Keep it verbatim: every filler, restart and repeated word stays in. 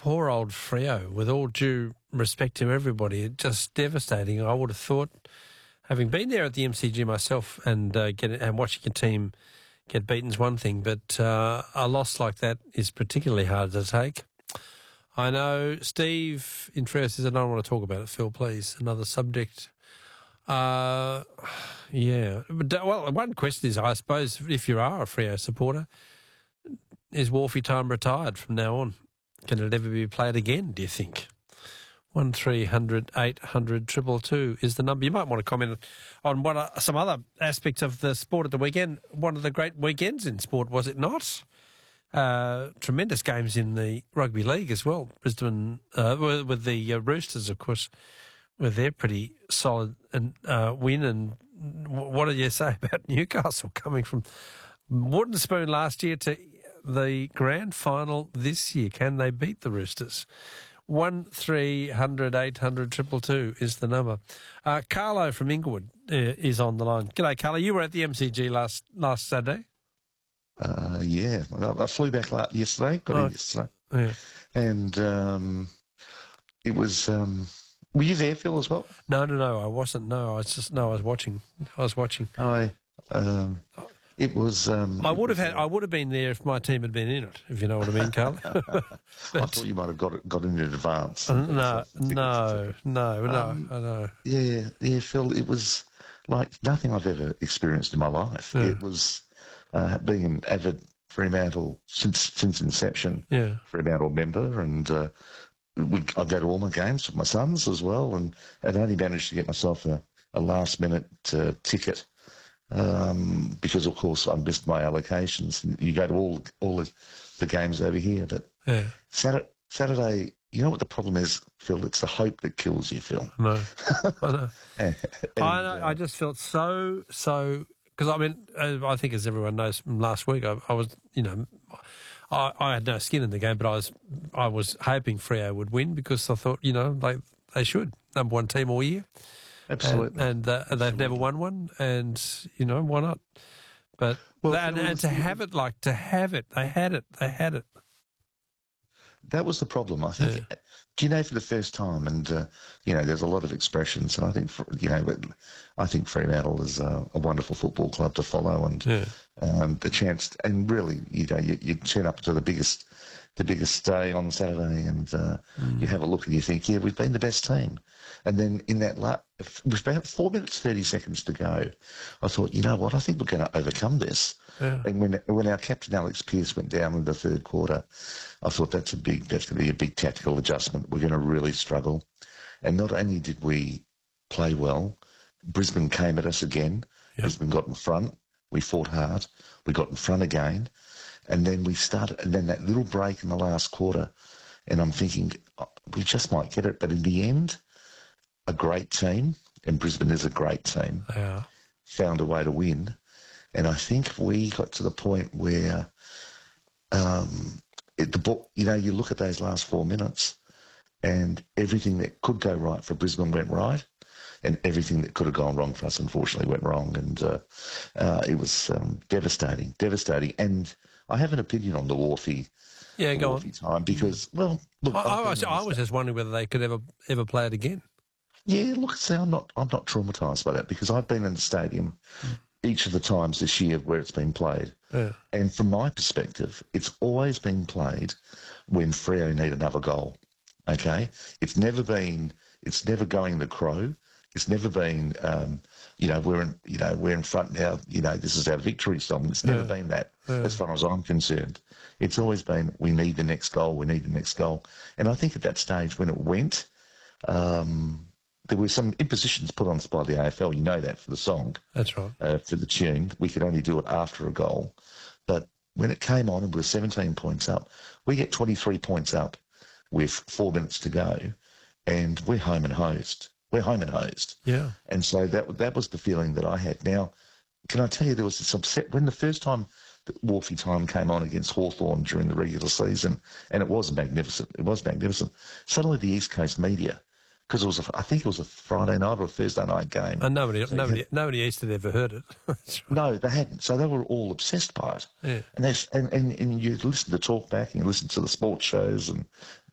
poor old Freo, with all due respect to everybody, it's just devastating. I would have thought, having been there at the M C G myself and uh, get and watching your team get beaten is one thing, but uh, a loss like that is particularly hard to take. I know Steve in Freo says, I don't want to talk about it, Phil, please. Another subject. Uh, yeah. But, well, one question is, I suppose, if you are a Freo supporter, is Wolfie time retired from now on? Can it ever be played again, do you think? one three hundred eight hundred two two two is the number. You might want to comment on what are some other aspects of the sport at the weekend. One of the great weekends in sport, was it not? Uh, tremendous games in the rugby league as well. Brisbane, uh, with the uh, Roosters, of course, with their pretty solid and uh, win. And what did you say about Newcastle coming from wooden spoon last year to the grand final this year? Can they beat the Roosters? One three hundred eight hundred triple two is the number. Uh, Carlo from Inglewood uh, is on the line. G'day, Carlo. You were at the M C G last last Saturday. Uh, yeah, I flew back last, yesterday. Got Oh, in yesterday, Yeah. and um, it was. Um, were you there, Phil, as well? No, no, no. I wasn't. No, I was just no. I was watching. I was watching. I. Um, it was. Um, I would have had. I would have been there if my team had been in it. If you know what I mean, Carlo. I thought you might have got it, got in advance. Uh, no, no, no, no, Um, I know. Yeah, yeah, Phil. It was like nothing I've ever experienced in my life. Yeah. It was uh, being an avid Fremantle since since inception. Yeah. Fremantle member, and uh, we, I go to all my games with my sons as well, and I'd only managed to get myself a, a last minute uh, ticket um, because, of course, I missed my allocations. And you go to all all the, the games over here, but Yeah. Saturday, Saturday, you know what the problem is, Phil? It's the hope that kills you, Phil. No. I know. And, I know. uh, I just felt so so because I mean uh, I think as everyone knows from last week I, I was you know I, I had no skin in the game, but I was I was hoping Freo would win because I thought you know they they should number one team all year. Absolutely. And, and uh, they've never won one, and you know why not? But Well, and, it was- and to have it like to have it, they had it, they had it. That was the problem, I think. Yeah. Do you know, for the first time, and uh, you know, there's a lot of expressions, and I think, for, you know, but I think Fremantle is a, a wonderful football club to follow, and Yeah. um, the chance, and really, you know, you, you turn up to the biggest, the biggest day on Saturday, and uh, Mm. you have a look and you think, yeah, we've been the best team, and then in that, la- with about four minutes thirty seconds to go, I thought, you know what, I think we're going to overcome this. Yeah. And when when our captain Alex Pearce went down in the third quarter, I thought that's a big that's going to be a big tactical adjustment. We're going to really struggle. And not only did we play well, Brisbane came at us again. Yep. Brisbane got in front. We fought hard. We got in front again, and then we started. And then that little break in the last quarter, and I'm thinking oh, we just might get it. But in the end, a great team, and Brisbane is a great team, Yeah. found a way to win. And I think we got to the point where um, it, the ball, you know, you look at those last four minutes and everything that could go right for Brisbane went right, and everything that could have gone wrong for us, unfortunately, went wrong. And uh, uh, it was um, devastating, devastating. And I have an opinion on the Wharfie, Yeah, the go on. Wharfie time because, well, look, I, I, I've was, been I in was the- just wondering whether they could ever ever play it again. Yeah, look, see, I'm not, I'm not traumatised by that because I've been in the stadium each of the times this year where it's been played. Yeah. And from my perspective, it's always been played when Freo need another goal. Okay, it's never been. It's never going the Crow. It's never been. Um, you know, we're in. You know, we're in front now. You know, this is our victory song. It's never Yeah. been that, Yeah. as far as I'm concerned. It's always been we need the next goal. We need the next goal. And I think at that stage when it went, um, there were some impositions put on us by the A F L. You know that for the song. That's right. Uh, for the tune. We could only do it after a goal. But when it came on and we were seventeen points up, we get twenty-three points up with four minutes to go, and we're home and hosed. We're home and hosed. Yeah. And so that that was the feeling that I had. Now, can I tell you, there was this upset when the first time that Wharfie time came on against Hawthorn during the regular season, and it was magnificent. It was magnificent. Suddenly the East Coast media, because it was, a, I think it was a Friday night or a Thursday night game. And nobody, nobody, nobody east had ever heard it. That's right. No, they hadn't. So they were all obsessed by it. Yeah. And, they, and, and and you listen to talk back and you listen to the sports shows and